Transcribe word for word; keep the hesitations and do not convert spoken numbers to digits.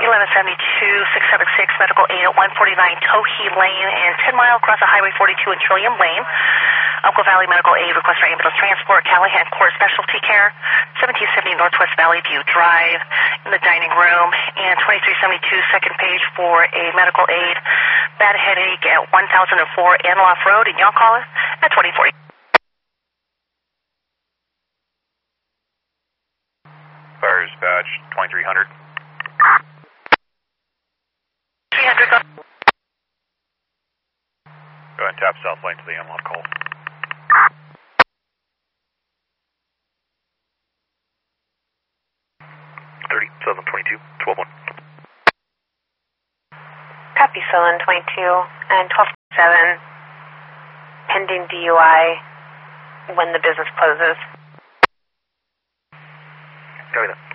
eleven seventy-two, six seven six, medical aid at one forty-nine Tohey Lane and ten mile across the Highway forty-two and Trillium Lane. Umpqua Valley Medical Aid request for ambulance transport, Callahan Court Specialty Care, seventeen seventy Northwest Valley View Drive in the dining room, and twenty-three seventy-two second page for a medical aid, bad headache at one thousand four Anloff Road in Yoncalla at twenty forty. Fire dispatch, twenty-three hundred. three hundred, go. Go ahead and tap south lane to the Anloff call. thirty-seven twenty-two, twelve one. Copy, Solon twenty-two and twelve seven, pending D U I when the business closes. Copy that.